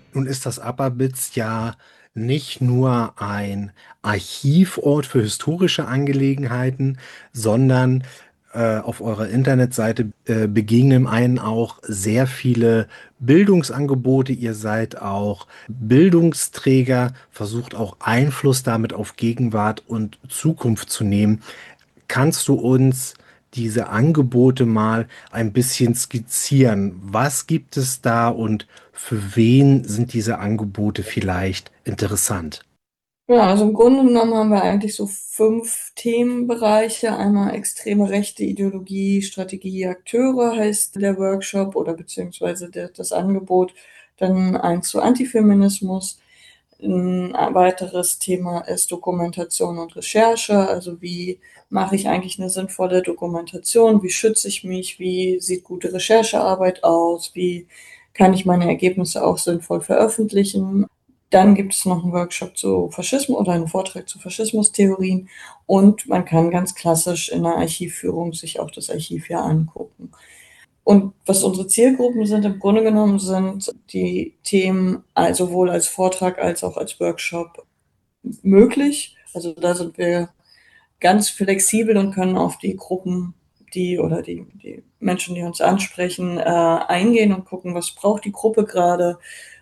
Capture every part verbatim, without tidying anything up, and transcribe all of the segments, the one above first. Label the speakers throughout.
Speaker 1: Nun ist das Aperbitz ja nicht nur ein Archivort für historische Angelegenheiten, sondern äh, auf eurer Internetseite äh, begegnen einen auch sehr viele Bildungsangebote. Ihr seid auch Bildungsträger, versucht auch Einfluss damit auf Gegenwart und Zukunft zu nehmen. Kannst du uns diese Angebote mal ein bisschen skizzieren? Was gibt es da und für wen sind diese Angebote vielleicht interessant?
Speaker 2: Ja, also im Grunde genommen haben wir eigentlich so fünf Themenbereiche. Einmal extreme rechte Ideologie, Strategie, Akteure heißt der Workshop oder beziehungsweise der, das Angebot. Dann eins zu Antifeminismus. Ein weiteres Thema ist Dokumentation und Recherche. Also wie mache ich eigentlich eine sinnvolle Dokumentation? Wie schütze ich mich? Wie sieht gute Recherchearbeit aus? Wie kann ich meine Ergebnisse auch sinnvoll veröffentlichen? Dann gibt es noch einen Workshop zu Faschismus oder einen Vortrag zu Faschismustheorien und man kann ganz klassisch in der Archivführung sich auch das Archiv hier angucken. Und was unsere Zielgruppen sind, im Grunde genommen sind die Themen also sowohl als Vortrag als auch als Workshop möglich. Also da sind wir ganz flexibel und können auf die Gruppen, die oder die, die Menschen, die uns ansprechen, äh, eingehen und gucken, was braucht die Gruppe gerade,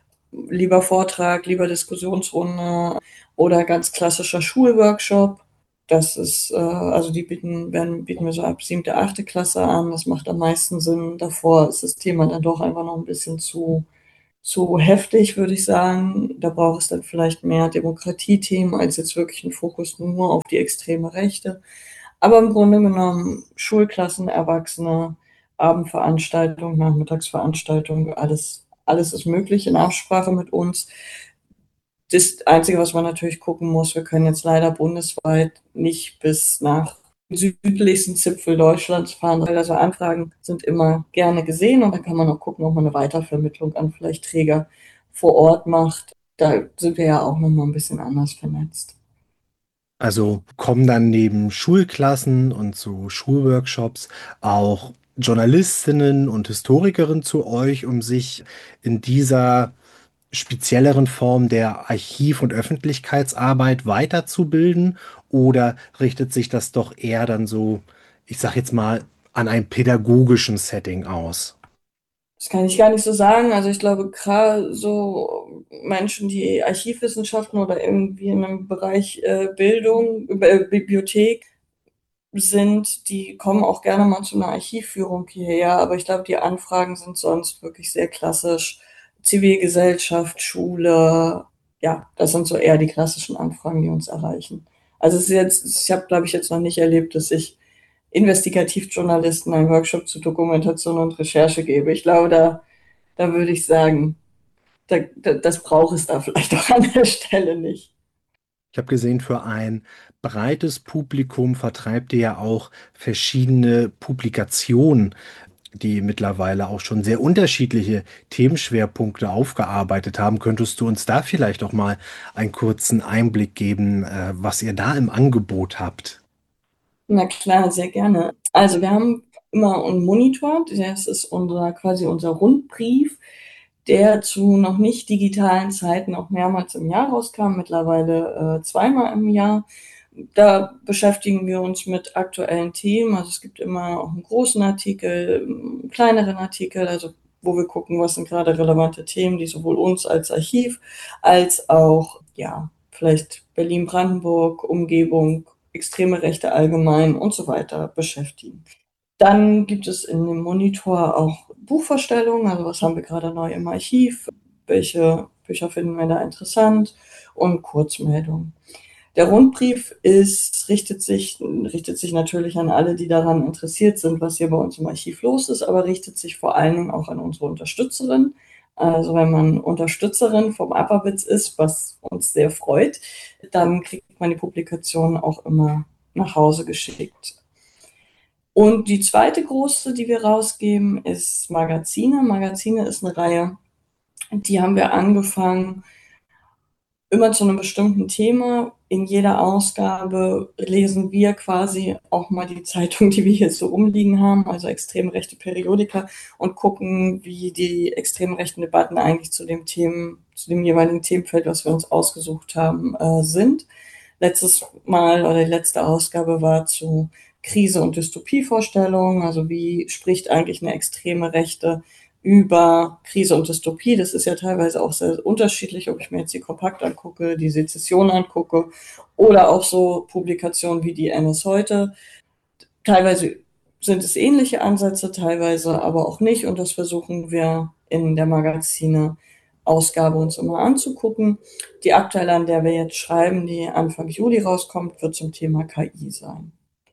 Speaker 2: lieber Vortrag, lieber Diskussionsrunde oder ganz klassischer Schulworkshop. Das ist, äh, also die bieten, werden, bieten wir so ab siebte, achte Klasse an. Das macht am meisten Sinn. Davor ist das Thema dann doch einfach noch ein bisschen zu, zu heftig, würde ich sagen. Da braucht es dann vielleicht mehr Demokratiethemen als jetzt wirklich einen Fokus nur auf die extreme Rechte. Aber im Grunde genommen Schulklassen, Erwachsene, Abendveranstaltungen, Nachmittagsveranstaltungen, alles, alles ist möglich in Absprache mit uns. Das Einzige, was man natürlich gucken muss, wir können jetzt leider bundesweit nicht bis nach den südlichsten Zipfel Deutschlands fahren. Also Anfragen sind immer gerne gesehen und dann kann man auch gucken, ob man eine Weitervermittlung an vielleicht Träger vor Ort macht. Da sind wir ja auch nochmal ein bisschen anders vernetzt.
Speaker 1: Also kommen dann neben Schulklassen und so Schulworkshops auch Journalistinnen und Historikerinnen zu euch, um sich in dieser spezielleren Form der Archiv- und Öffentlichkeitsarbeit weiterzubilden? Oder richtet sich das doch eher dann so, ich sag jetzt mal, an einem pädagogischen Setting aus?
Speaker 2: Das kann ich gar nicht so sagen. Also ich glaube, gerade so Menschen, die Archivwissenschaften oder irgendwie in einem Bereich äh, Bildung, äh, Bibliothek sind, die kommen auch gerne mal zu einer Archivführung hierher. Aber ich glaube, die Anfragen sind sonst wirklich sehr klassisch. Zivilgesellschaft, Schule, ja, das sind so eher die klassischen Anfragen, die uns erreichen. Also es ist jetzt, ich habe, glaube ich, jetzt noch nicht erlebt, dass ich Investigativjournalisten einen Workshop zu Dokumentation und Recherche gebe. Ich glaube, da, da würde ich sagen, da, da, das braucht es da vielleicht auch an der Stelle nicht.
Speaker 1: Ich habe gesehen, für ein breites Publikum vertreibt ihr ja auch verschiedene Publikationen, die mittlerweile auch schon sehr unterschiedliche Themenschwerpunkte aufgearbeitet haben. Könntest du uns da vielleicht auch mal einen kurzen Einblick geben, äh, was ihr da im Angebot habt?
Speaker 2: Na klar, sehr gerne. Also wir haben immer einen Monitor, das ist unser quasi unser Rundbrief, der zu noch nicht digitalen Zeiten auch mehrmals im Jahr rauskam, mittlerweile äh, zweimal im Jahr. Da beschäftigen wir uns mit aktuellen Themen. Also es gibt immer auch einen großen Artikel, einen kleineren Artikel, also wo wir gucken, was sind gerade relevante Themen, die sowohl uns als Archiv als auch, ja, vielleicht Berlin-Brandenburg, Umgebung, extreme Rechte allgemein und so weiter beschäftigen. Dann gibt es in dem Monitor auch Buchvorstellungen, also was haben wir gerade neu im Archiv, welche Bücher finden wir da interessant und Kurzmeldungen. Der Rundbrief ist, richtet sich, richtet sich natürlich an alle, die daran interessiert sind, was hier bei uns im Archiv los ist, aber richtet sich vor allen Dingen auch an unsere Unterstützerin. Also wenn man Unterstützerin vom Aperwitz ist, was uns sehr freut, dann kriegt man die Publikation auch immer nach Hause geschickt. Und die zweite große, die wir rausgeben, ist Magazine. Magazine ist eine Reihe, die haben wir angefangen immer zu einem bestimmten Thema. in jeder Ausgabe lesen wir quasi auch mal die Zeitung, die wir hier so rumliegen haben, also extrem rechte Periodika, und gucken, wie die extrem rechten Debatten eigentlich zu dem Themen, zu dem jeweiligen Themenfeld, was wir uns ausgesucht haben, äh, sind. Letztes Mal oder die letzte Ausgabe war zu Krise- und Dystopievorstellungen, also wie spricht eigentlich eine extreme Rechte über Krise und Dystopie. Das ist ja teilweise auch sehr unterschiedlich, ob ich mir jetzt die Kompakt angucke, die Sezession angucke oder auch so Publikationen wie die N S heute. Teilweise sind es ähnliche Ansätze, teilweise aber auch nicht, und das versuchen wir in der Magazine-Ausgabe uns immer anzugucken. Die aktuelle, an der wir jetzt schreiben, die Anfang Juli rauskommt, wird zum Thema K I sein.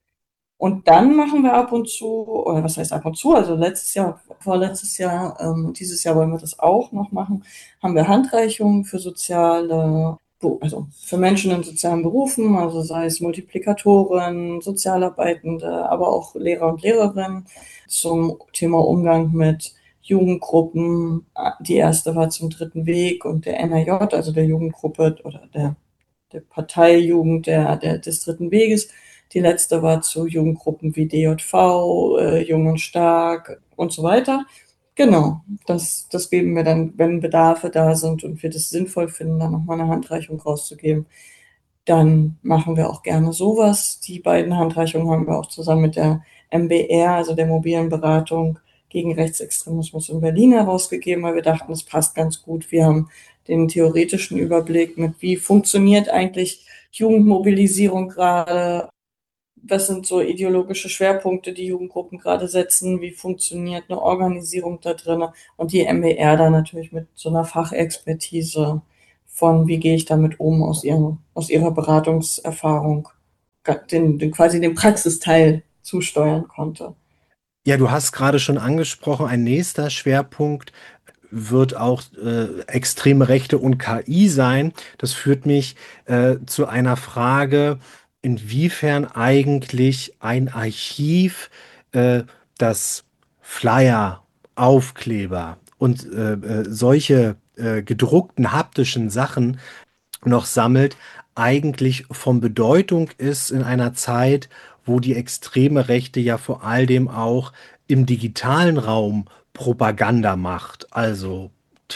Speaker 2: Und dann machen wir ab und zu, oder was heißt ab und zu, also letztes Jahr, vorletztes Jahr, ähm, dieses Jahr wollen wir das auch noch machen, haben wir Handreichungen für soziale, also für Menschen in sozialen Berufen, also sei es Multiplikatoren, Sozialarbeitende, aber auch Lehrer und Lehrerinnen zum Thema Umgang mit Jugendgruppen. Die erste war zum dritten Weg und der N R J, also der Jugendgruppe oder der, der Parteijugend der, der, des dritten Weges. Die letzte war zu Jugendgruppen wie D J V, äh, Jung und Stark und so weiter. Genau, das, das geben wir dann, wenn Bedarfe da sind und wir das sinnvoll finden, dann nochmal eine Handreichung rauszugeben. Dann machen wir auch gerne sowas. Die beiden Handreichungen haben wir auch zusammen mit der M B R, also der mobilen Beratung gegen Rechtsextremismus in Berlin, herausgegeben, weil wir dachten, es passt ganz gut. Wir haben den theoretischen Überblick mit, wie funktioniert eigentlich Jugendmobilisierung gerade, was sind so ideologische Schwerpunkte, die Jugendgruppen gerade setzen, wie funktioniert eine Organisierung da drin, und die M B R da natürlich mit so einer Fachexpertise von, wie gehe ich damit um, aus, ihrem, aus ihrer Beratungserfahrung, den, den, quasi den Praxisteil zusteuern konnte.
Speaker 1: Ja, du hast gerade schon angesprochen, ein nächster Schwerpunkt wird auch äh, extreme Rechte und K I sein. Das führt mich äh, zu einer Frage, inwiefern eigentlich ein Archiv, äh, das Flyer, Aufkleber und äh, äh, solche äh, gedruckten haptischen Sachen noch sammelt, eigentlich von Bedeutung ist in einer Zeit, wo die extreme Rechte ja vor allem auch im digitalen Raum Propaganda macht. Also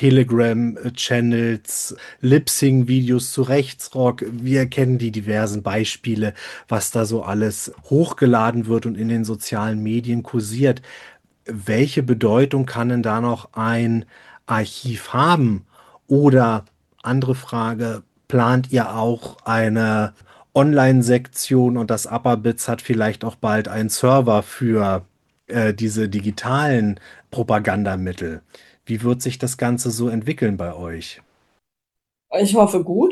Speaker 1: Telegram-Channels, Lip-Sync-Videos zu Rechtsrock. Wir kennen die diversen Beispiele, was da so alles hochgeladen wird und in den sozialen Medien kursiert. Welche Bedeutung kann denn da noch ein Archiv haben? Oder andere Frage, plant ihr auch eine Online-Sektion und das Upperbits hat vielleicht auch bald einen Server für äh, diese digitalen Propagandamittel? Wie wird sich das Ganze so entwickeln bei euch?
Speaker 2: Ich hoffe gut.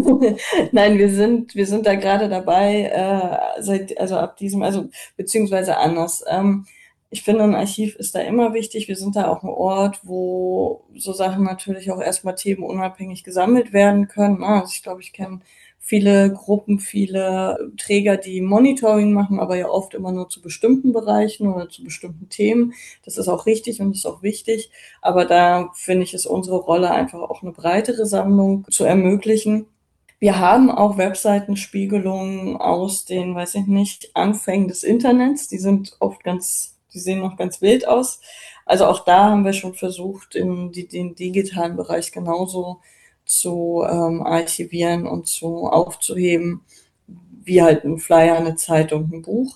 Speaker 2: Nein, wir sind, wir sind da gerade dabei, äh, seit, also ab diesem, also beziehungsweise anders. Ähm, ich finde, ein Archiv ist da immer wichtig. Wir sind da auch ein Ort, wo so Sachen natürlich auch erstmal themenunabhängig gesammelt werden können. Ne? Also ich glaube, ich kenne viele Gruppen, viele Träger, die Monitoring machen, aber ja oft immer nur zu bestimmten Bereichen oder zu bestimmten Themen. Das ist auch richtig und ist auch wichtig. Aber da finde ich, ist unsere Rolle einfach auch eine breitere Sammlung zu ermöglichen. Wir haben auch Webseitenspiegelungen aus den, weiß ich nicht, Anfängen des Internets. Die sind oft ganz, die sehen noch ganz wild aus. Also auch da haben wir schon versucht, in die, den digitalen Bereich genauso zu ähm, archivieren und zu aufzuheben, wie halt ein Flyer, eine Zeitung, ein Buch.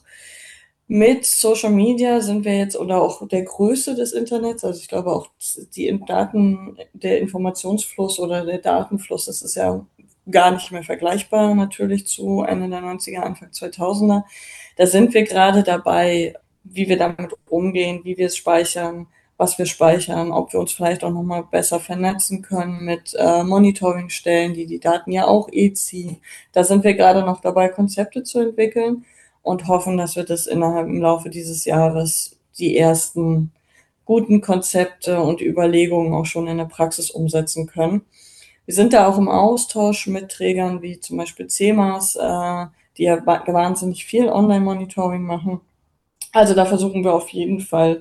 Speaker 2: Mit Social Media sind wir jetzt, oder auch der Größe des Internets, also ich glaube auch die Daten, der Informationsfluss oder der Datenfluss, das ist ja gar nicht mehr vergleichbar natürlich zu Ende der neunziger, Anfang zweitausender. Da sind wir gerade dabei, wie wir damit umgehen, wie wir es speichern, was wir speichern, ob wir uns vielleicht auch nochmal besser vernetzen können mit äh, Monitoringstellen, die die Daten ja auch eh ziehen. Da sind wir gerade noch dabei, Konzepte zu entwickeln und hoffen, dass wir das innerhalb im Laufe dieses Jahres die ersten guten Konzepte und Überlegungen auch schon in der Praxis umsetzen können. Wir sind da auch im Austausch mit Trägern wie zum Beispiel C E M A S, äh, die ja wahnsinnig viel Online-Monitoring machen. Also da versuchen wir auf jeden Fall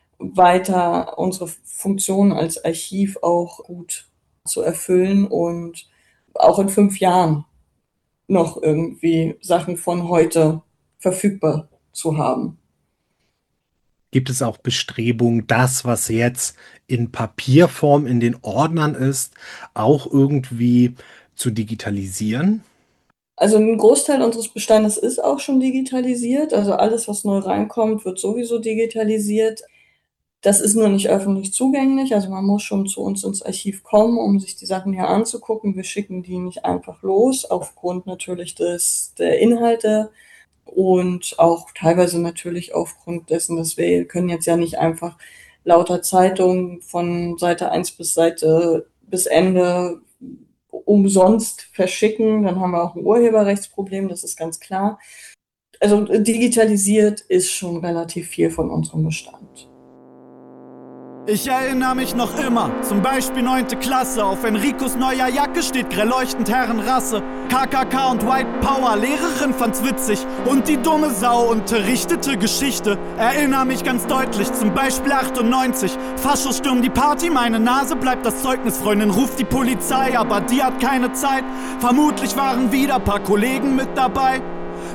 Speaker 2: weiter unsere Funktion als Archiv auch gut zu erfüllen und auch in fünf Jahren noch irgendwie Sachen von heute verfügbar zu haben.
Speaker 1: Gibt es auch Bestrebungen, das, was jetzt in Papierform in den Ordnern ist, auch irgendwie zu digitalisieren?
Speaker 2: Also ein Großteil unseres Bestandes ist auch schon digitalisiert. Also alles, was neu reinkommt, wird sowieso digitalisiert. Das ist nur nicht öffentlich zugänglich. Also man muss schon zu uns ins Archiv kommen, um sich die Sachen hier anzugucken. Wir schicken die nicht einfach los, aufgrund natürlich des, der Inhalte und auch teilweise natürlich aufgrund dessen, dass wir können jetzt ja nicht einfach lauter Zeitungen von Seite eins bis Seite bis Ende umsonst verschicken. Dann haben wir auch ein Urheberrechtsproblem, das ist ganz klar. Also digitalisiert ist schon relativ viel von unserem Bestand.
Speaker 3: Ich erinnere mich noch immer, zum Beispiel neunte Klasse, auf Enricos neuer Jacke steht grell leuchtend Herrenrasse. K K K und White Power, Lehrerin fand's witzig und die dumme Sau unterrichtete Geschichte. Erinnere mich ganz deutlich, zum Beispiel achtundneunzig, Faschos stürmen die Party, meine Nase bleibt das Zeugnis, Freundin ruft die Polizei, aber die hat keine Zeit. Vermutlich waren wieder paar Kollegen mit dabei.